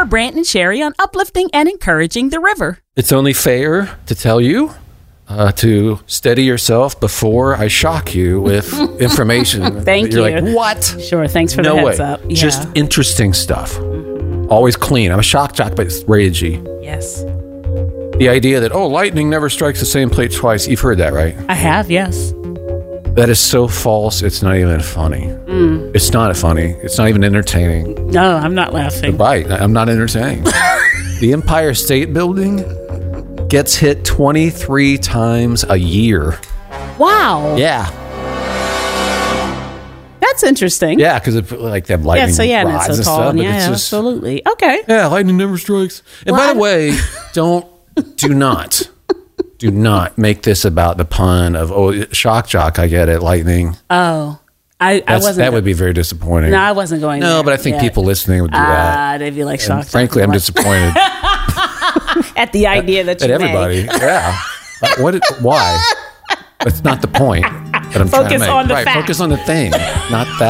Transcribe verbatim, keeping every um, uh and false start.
Brant and Sherry on uplifting and encouraging the river. It's only fair to tell you uh, to steady yourself before I shock you with information. Thank You're you. like, what? Sure, thanks for no the heads way. up. Yeah. Just interesting stuff. Mm-hmm. Always clean. I'm a shock jock, but it's rated G. Yes. The idea that, oh, lightning never strikes the same plate twice. You've heard that, right? I have, yes. That is so false, it's not even funny. Mm. It's not funny. It's not even entertaining. No, I'm not laughing. Right. I'm not entertaining. The Empire State Building gets hit twenty-three times a year. Wow. Yeah. That's interesting. Yeah, because like they have lightning Yeah, so yeah, and rods it's and so stuff. tall. But Yeah, it's just, absolutely. Okay. yeah, lightning never strikes. And Well, by the I- way, don't, do not, do not make this about the pun of, oh, shock jock, I get it, lightning. Oh. I, I That's, wasn't. that would be very disappointing. No, I wasn't going No, there. but I think Yeah. people listening would do that. Ah, they'd be like And shocked. frankly, I'm like, disappointed at the idea that you at everybody. made. Yeah. What? It, why? That's not the point that I'm trying to Focus make. on the right. fact. Focus on the thing, not that.